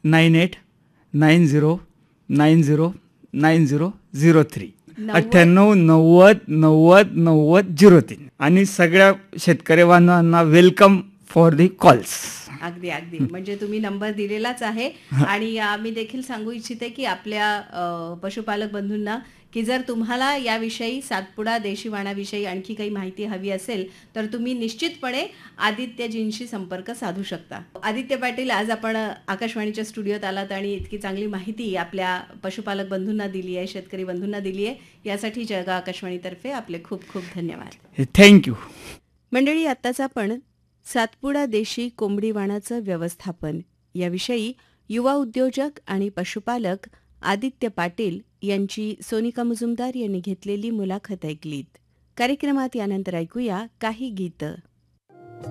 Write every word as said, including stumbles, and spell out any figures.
Nine eight nine zero nine zero nine zero zero three अठ्ठ्याण्णव नव्वद नव्वद नव्वद झिरो तीन. आणि सगळ्या शेतकरी बांधवांना वेलकम फॉर दी कॉल्स. अगदी अगदी म्हणजे तुम्ही नंबर दिलेलाच आहे. आणि मी देखील सांगू इच्छिते की आपल्या पशुपालक बंधूंना की जर तुम्हाला याविषयी सातपुडा देशी वाणाविषयी आणखी काही माहिती हवी असेल तर तुम्ही निश्चितपणे आदित्यजींशी संपर्क साधू शकता. आदित्य पाटील, आज आपण आकाशवाणीच्या स्टुडिओत आलात आणि इतकी चांगली माहिती आपल्या पशुपालक बंधूंना दिली आहे, शेतकरी बंधूंना दिली आहे, यासाठी जळगाव आकाशवाणीतर्फे आपले खूप खूप धन्यवाद. थँक्यू. मंडळी, आत्ताच आपण सातपुडा देशी कोंबडी वाणाचं व्यवस्थापन याविषयी युवा उद्योजक आणि पशुपालक आदित्य पाटील यांची सोनिका मुजुमदार यांनी घेतलेली मुलाखत ऐकलीत. कार्यक्रमात यानंतर ऐकूया काही गीतं.